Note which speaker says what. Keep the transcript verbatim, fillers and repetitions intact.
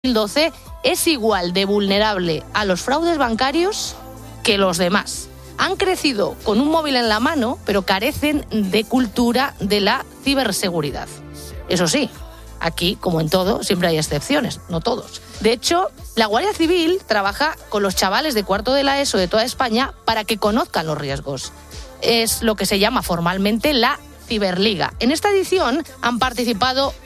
Speaker 1: doce es igual de vulnerable a los fraudes bancarios que los demás. Han crecido con un móvil en la mano, pero carecen de cultura de la ciberseguridad. Eso sí, aquí, como en todo, siempre hay excepciones, no todos. De hecho, la Guardia Civil trabaja con los chavales de cuarto de la ESO de toda España para que conozcan los riesgos. Es lo que se llama formalmente la Ciberliga. En esta edición han participado